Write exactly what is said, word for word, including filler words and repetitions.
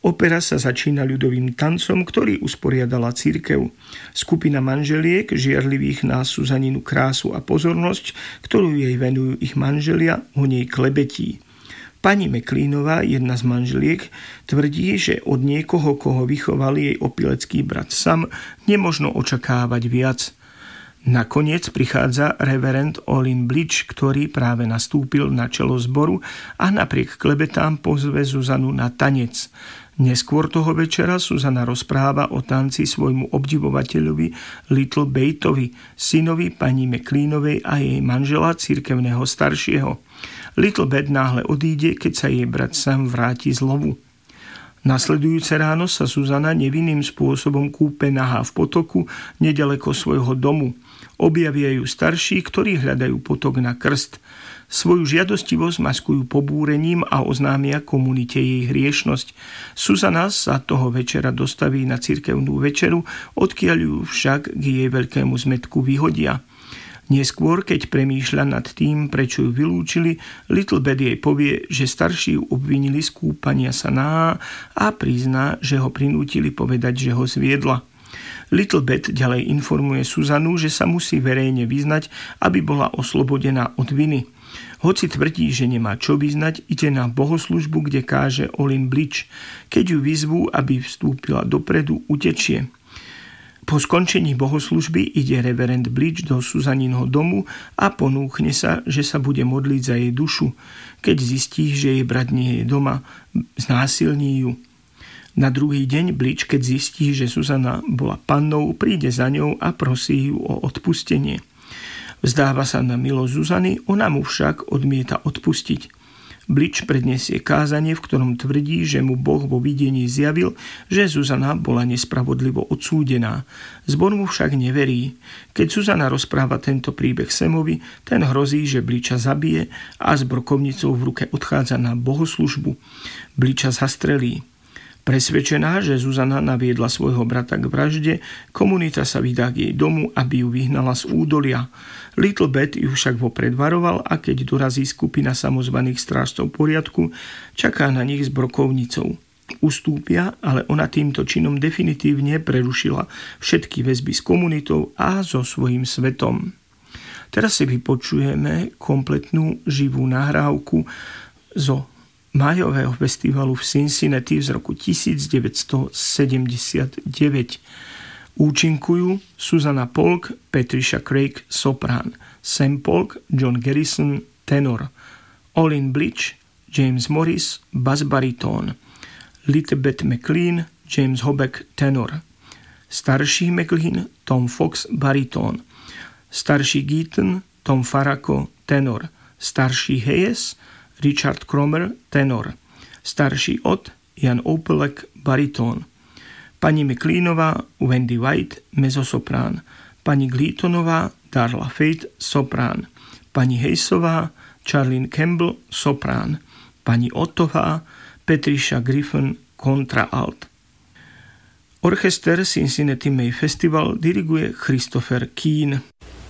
Opera sa začína ľudovým tancom, ktorý usporiadala cirkev. Skupina manželiek, žiarlivých na Suzaninu krásu a pozornosť, ktorú jej venujú ich manželia, ho nej klebetí. Pani McLeanová, jedna z manželiek, tvrdí, že od niekoho, koho vychoval jej opilecký brat Sam, nemožno očakávať viac. Nakoniec prichádza reverend Olin Bleach, ktorý práve nastúpil na čelo zboru a napriek klebetám pozve Zuzanu na tanec. Neskôr toho večera Zuzana rozpráva o tanci svojmu obdivovateľovi Little Bateovi, synovi pani McLeanovej a jej manžela cirkevného staršieho. Little Bate náhle odíde, keď sa jej brat Sam vráti z lovu. Nasledujúce ráno sa Zuzana nevinným spôsobom kúpe nahá v potoku nedaleko svojho domu. Objavia ju starší, ktorí hľadajú potok na krst. Svoju žiadostivosť maskujú pobúrením a oznámia komunite jej hriešnosť. Zuzana sa toho večera dostaví na cirkevnú večeru, odkiaľ ju však k jej veľkému zmätku vyhodia. Neskôr, keď premýšľa nad tým, prečo ju vylúčili, Little Bate jej povie, že starší ju obvinili z kúpania sa nahá a prizná, že ho prinútili povedať, že ho zviedla. Little Bate ďalej informuje Zuzanu, že sa musí verejne vyznať, aby bola oslobodená od viny. Hoci tvrdí, že nemá čo vyznať, ide na bohoslužbu, kde káže Olin Bleach. Keď ju vyzvú, aby vstúpila dopredu, utečie. Po skončení bohoslužby ide reverend Bleach do Suzaninho domu a ponúkne sa, že sa bude modliť za jej dušu. Keď zistí, že jej brat nie je doma, znásilní ju. Na druhý deň Bleach, keď zistí, že Zuzana bola pannou, príde za ňou a prosí ju o odpustenie. Vzdáva sa na milosť Zuzany, ona mu však odmieta odpustiť. Bleach predniesie kázanie, v ktorom tvrdí, že mu Boh vo videní zjavil, že Zuzana bola nespravodlivo odsúdená. Zbor mu však neverí. Keď Zuzana rozpráva tento príbeh Samovi, ten hrozí, že Bleacha zabije a s brokovnicou v ruke odchádza na bohoslužbu. Bleacha zastrelí. Presvedčená, že Zuzana naviedla svojho brata k vražde, komunita sa vydá k jej domu, aby ju vyhnala z údolia. Little Bate ju však vopred varoval a keď dorazí skupina samozvaných strážcov poriadku, čaká na nich s brokovnicou. Ustúpia, ale ona týmto činom definitívne prerušila všetky väzby s komunitou a so svojím svetom. Teraz si vypočujeme kompletnú živú nahrávku zo májového festivalu v Cincinnati z roku devätnásťsedemdesiatdeväť. Účinkujú Susannah Polk, Patricia Craig, soprán, Sam Polk, John Garrison, tenor, Olin Bleach, James Morris, bass baritón, Little Bate McLean, James Hobeck, tenor, starší McLean, Tom Fox, baritón, starší Geaton, Tom Farako, tenor, starší Hayes, Richard Cromer, tenor, starší Ott, Jan Opelek, baritón, pani McLeanová, Wendy White, mezzosoprán, pani Gleatonová, Darla Fate, soprán, pani Hayesová, Charlene Campbell, soprán, pani Ottová, Patricia Griffin, kontraalt. Orchester Cincinnati May Festival diriguje Christopher Keane.